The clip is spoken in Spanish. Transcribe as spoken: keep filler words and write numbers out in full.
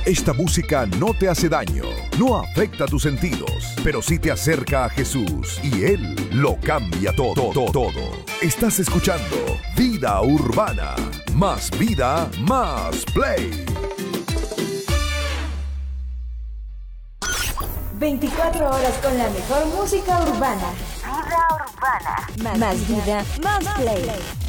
Esta música no te hace daño, no afecta tus sentidos, pero sí te acerca a Jesús y Él lo cambia todo, todo, todo. Estás escuchando Vida Urbana. Más vida, más play. veinticuatro horas con la mejor música urbana. Vida Urbana. Más, más vida, más play.